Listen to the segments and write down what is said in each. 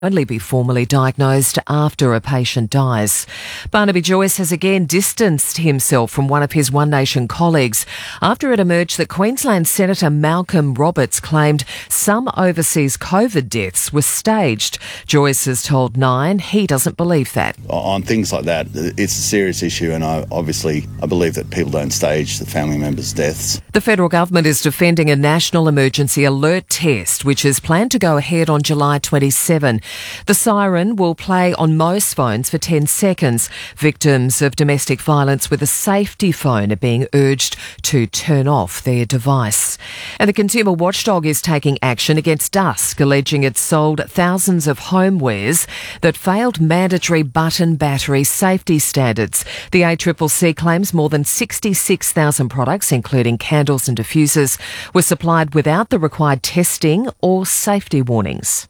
only be formally diagnosed after a patient dies. Barnaby Joyce has again distanced himself from one of his One Nation colleagues after it emerged that Queensland Senator Malcolm Roberts claimed some overseas COVID deaths were staged. Joyce has told Nine he doesn't believe that. On things like that, it's a serious issue, and I believe that people don't stage the family members' deaths. The federal government is defending a national emergency alert test, which is planned to go ahead on July 27. The siren will play on most phones for 10 seconds. Victims of domestic violence with a safety phone are being urged to turn off their device. And the Consumer Watchdog is taking action against Dusk, alleging it sold thousands of homewares that failed mandatory button battery safety standards. The ACCC claims more than 66,000 products, including candles and diffusers, were supplied without the required testing or safety warnings.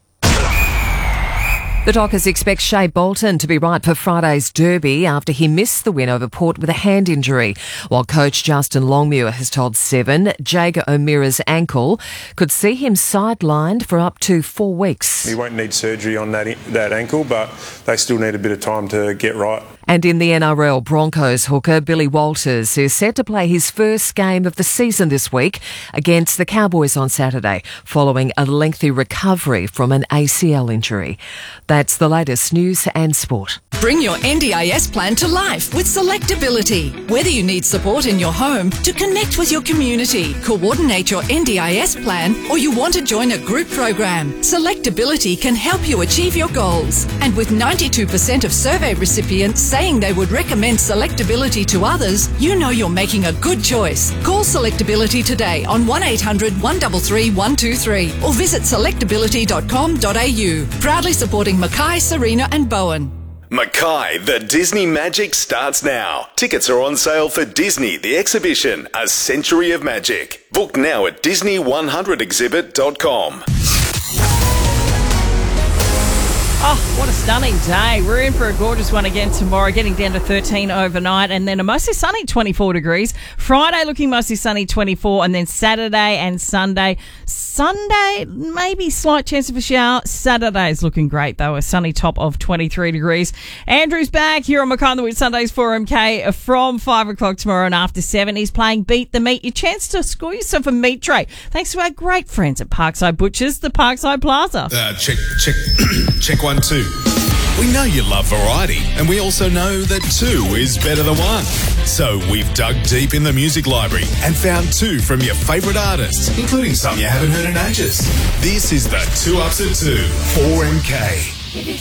The Dockers expect Shea Bolton to be right for Friday's derby after he missed the win over Port with a hand injury, while coach Justin Longmuir has told Seven Jager O'Meara's ankle could see him sidelined for up to 4 weeks. He won't need surgery on that ankle, but they still need a bit of time to get right. And in the NRL, Broncos hooker Billy Walters is set to play his first game of the season this week against the Cowboys on Saturday, following a lengthy recovery from an ACL injury. That's the latest news and sport. Bring your NDIS plan to life with Selectability. Whether you need support in your home to connect with your community, coordinate your NDIS plan, or you want to join a group program, Selectability can help you achieve your goals. And with 92% of survey recipients saying they would recommend Selectability to others, you know you're making a good choice. Call Selectability today on 1800 133 123 or visit selectability.com.au. Proudly supporting Mackay, Serena and Bowen. Mackay, the Disney Magic starts now. Tickets are on sale for Disney, the exhibition, A Century of Magic. Book now at Disney100exhibit.com. Oh, what a stunning day. We're in for a gorgeous one again tomorrow, getting down to 13 overnight, and then a mostly sunny 24 degrees. Friday looking mostly sunny 24, and then Saturday and Sunday. Sunday, maybe slight chance of a shower. Saturday's looking great, though, a sunny top of 23 degrees. Andrew's back here on Mackay on the Wheat Sundays for MK from 5 o'clock tomorrow and after 7. He's playing Beat the Meat. Your chance to score yourself a meat tray. Thanks to our great friends at Parkside Butchers, the Parkside Plaza. Check 1, 2. We know you love variety, and we also know that 2 is better than 1. So we've dug deep in the music library and found 2 from your favourite artists, including some you haven't heard in ages. This is the 2 Ups at 2 for MK.